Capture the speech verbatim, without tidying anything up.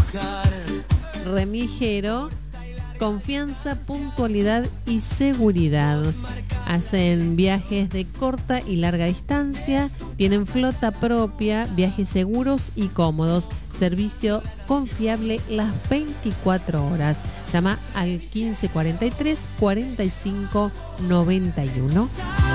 Remigero, confianza, puntualidad y seguridad. Hacen viajes de corta y larga distancia, tienen flota propia, viajes seguros y cómodos, servicio confiable las veinticuatro horas. Llama al quince cuarenta y tres cuarenta y cinco noventa y uno.